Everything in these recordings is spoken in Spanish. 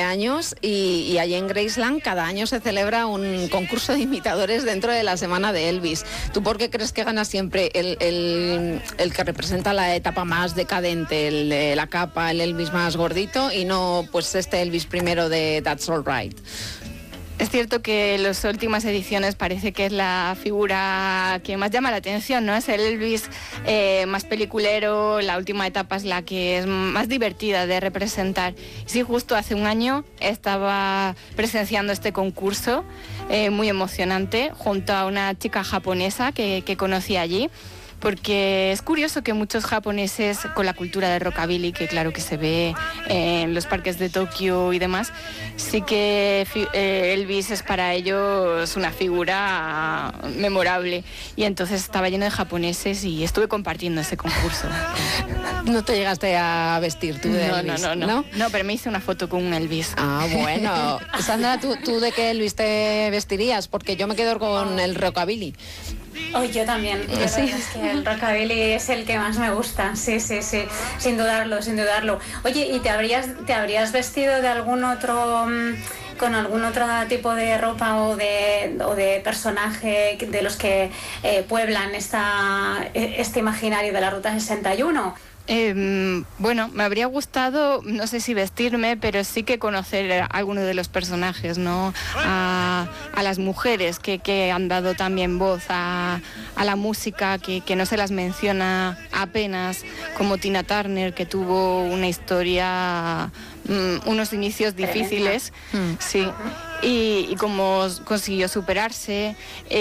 años y allí en Graceland cada año se celebra un concurso de imitadores dentro de la semana de Elvis. ¿Tú por qué crees que gana siempre el que representa la etapa más decadente, el de la capa, el Elvis más gordito, y no pues este Elvis primero de That's All Right? Es cierto que en las últimas ediciones parece que es la figura que más llama la atención, ¿no? Es el Elvis más peliculero, la última etapa es la que es más divertida de representar. Sí, justo hace un año estaba presenciando este concurso muy emocionante junto a una chica japonesa que conocí allí. Porque es curioso que muchos japoneses con la cultura de rockabilly, que claro que se ve en los parques de Tokio y demás, sí que Elvis es para ellos una figura memorable. Y entonces estaba lleno de japoneses y estuve compartiendo ese concurso. ¿No te llegaste a vestir tú de Elvis? No, pero me hice una foto con un Elvis. Ah, bueno. Sandra, ¿tú de qué Elvis te vestirías? Porque yo me quedo con el rockabilly. Oh, yo también. ¿Sí? Es que el rockabilly es el que más me gusta. Sí. Sin dudarlo. Oye, ¿y te habrías vestido de algún otro... con algún otro tipo de ropa o de personaje de los que pueblan este imaginario de la Ruta 61? Bueno, me habría gustado, no sé si vestirme, pero sí que conocer a alguno de los personajes, ¿no? A las mujeres que han dado también voz a la música, que no se las menciona apenas, como Tina Turner, que tuvo una historia, unos inicios difíciles, sí. Y cómo consiguió superarse.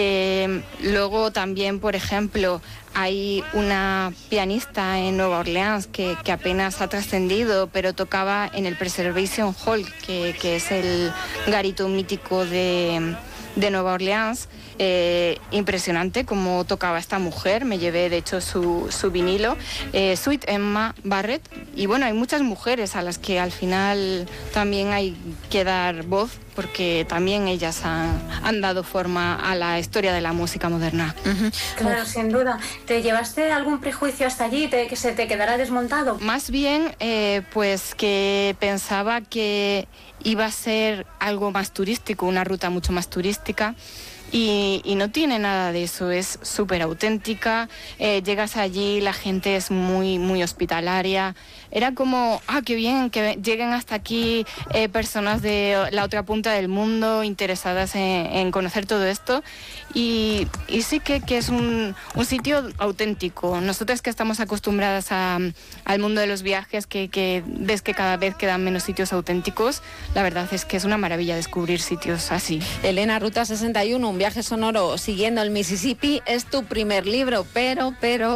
Luego también, por ejemplo, hay una pianista en Nueva Orleans que apenas ha trascendido, pero tocaba en el Preservation Hall, que es el garito mítico de Nueva Orleans. Impresionante cómo tocaba esta mujer, me llevé de hecho su vinilo, Sweet Emma Barrett, y bueno, hay muchas mujeres a las que al final también hay que dar voz, porque también ellas han dado forma a la historia de la música moderna. Claro, sin duda. ¿Te llevaste algún prejuicio hasta allí que se te quedara desmontado? Más bien, pues que pensaba que iba a ser algo más turístico, una ruta mucho más turística. Y no tiene nada de eso, es súper auténtica, llegas allí, la gente es muy, muy hospitalaria. Era como, qué bien que lleguen hasta aquí personas de la otra punta del mundo interesadas en conocer todo esto. Y sí que es un sitio auténtico. Nosotras que estamos acostumbradas al mundo de los viajes, que ves que cada vez quedan menos sitios auténticos, la verdad es que es una maravilla descubrir sitios así. Elena, Ruta 61, un viaje sonoro siguiendo el Mississippi, es tu primer libro, pero,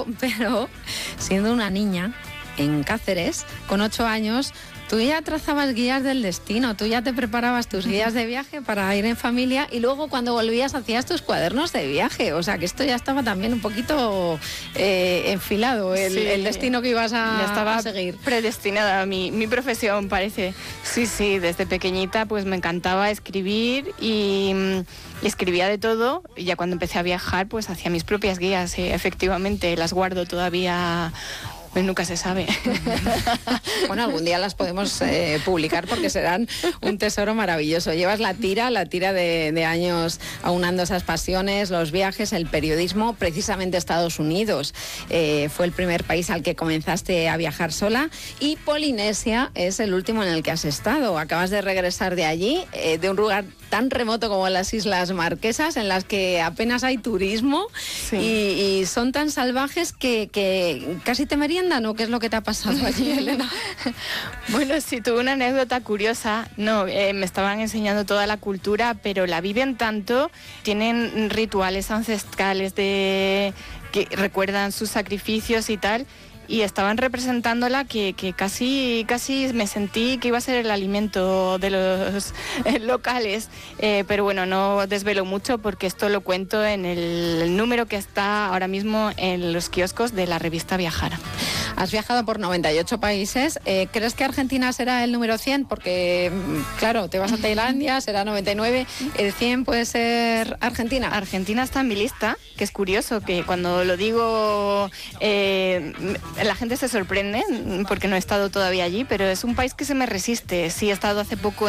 siendo una niña en Cáceres, con 8 años, tú ya trazabas guías del destino, tú ya te preparabas tus guías de viaje para ir en familia y luego cuando volvías hacías tus cuadernos de viaje, o sea que esto ya estaba también un poquito enfilado, el destino que ibas a seguir. Predestinada a mi profesión, parece. Sí, desde pequeñita pues me encantaba escribir y escribía de todo, y ya cuando empecé a viajar pues hacía mis propias guías, efectivamente las guardo todavía. Pues nunca se sabe. Bueno, algún día las podemos publicar porque serán un tesoro maravilloso. Llevas la tira de años aunando esas pasiones, los viajes, el periodismo, precisamente Estados Unidos. Fue el primer país al que comenzaste a viajar sola, y Polinesia es el último en el que has estado. Acabas de regresar de allí, de un lugar tan remoto como las Islas Marquesas, en las que apenas hay turismo, sí. y son tan salvajes que casi te meriendan, ¿o qué es lo que te ha pasado allí, Elena? Bueno, sí, tuve una anécdota curiosa. Me estaban enseñando toda la cultura, pero la viven tanto, tienen rituales ancestrales que recuerdan sus sacrificios y tal, y estaban representándola que casi me sentí que iba a ser el alimento de los locales, pero bueno, no desvelo mucho porque esto lo cuento en el número que está ahora mismo en los kioscos de la revista Viajar. Has viajado por 98 países. ¿Crees que Argentina será el número 100? Porque, claro, te vas a Tailandia, será 99. ¿El 100 puede ser Argentina? Argentina está en mi lista, que es curioso, que cuando lo digo la gente se sorprende porque no he estado todavía allí, pero es un país que se me resiste. Sí, he estado hace poco